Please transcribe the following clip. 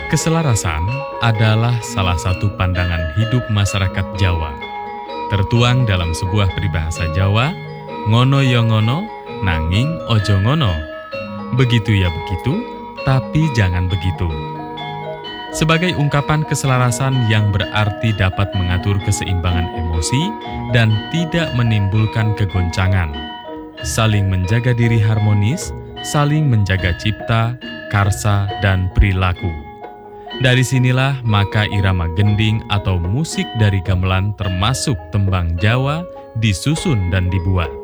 Keselarasan adalah salah satu pandangan hidup masyarakat Jawa. Tertuang dalam sebuah peribahasa Jawa, ngono ya ngono, nanging ojo ngono. Begitu ya begitu, tapi jangan begitu. Sebagai ungkapan keselarasan yang berarti dapat mengatur keseimbangan emosi dan tidak menimbulkan kegoncangan. Saling menjaga diri harmonis, saling menjaga cipta, karsa, dan perilaku. Dari sinilah maka irama gending atau musik dari gamelan termasuk tembang Jawa disusun dan dibuat.